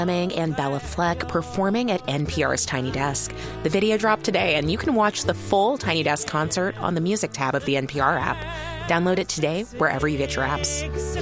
and Bella Fleck performing at NPR's Tiny Desk. The video dropped today, and you can watch the full Tiny Desk concert on the Music tab of the NPR app. Download it today wherever you get your apps.